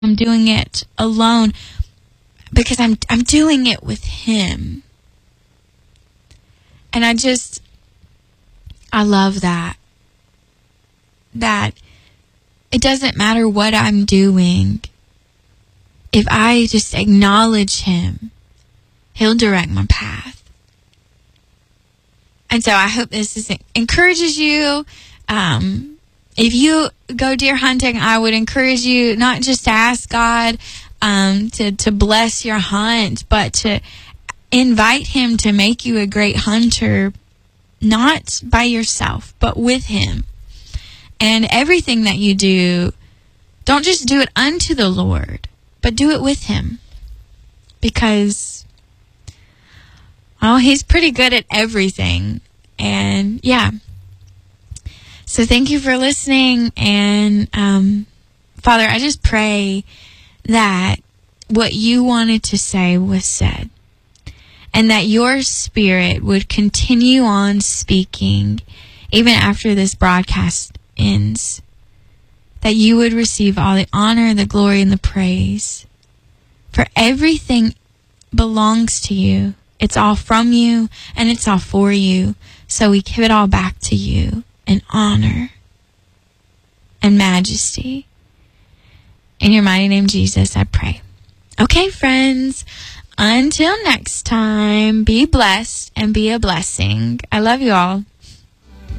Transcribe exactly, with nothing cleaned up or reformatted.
I'm doing it alone because I'm I'm doing it with him. And I just, I love that. That it doesn't matter what I'm doing. If I just acknowledge him, he'll direct my path. And so I hope this is, encourages you. Um, if you go deer hunting, I would encourage you not just to ask God um, to, to bless your hunt, but to invite him to make you a great hunter, not by yourself, but with him. And everything that you do, don't just do it unto the Lord, but do it with him. Because, well, he's pretty good at everything. And yeah. So thank you for listening. And um, Father, I just pray that what you wanted to say was said. And that your Spirit would continue on speaking even after this broadcast ends. That you would receive all the honor, the glory, and the praise. For everything belongs to you. It's all from you, and it's all for you. So we give it all back to you in honor and majesty. In your mighty name, Jesus, I pray. Okay, friends. Until next time, be blessed and be a blessing. I love you all.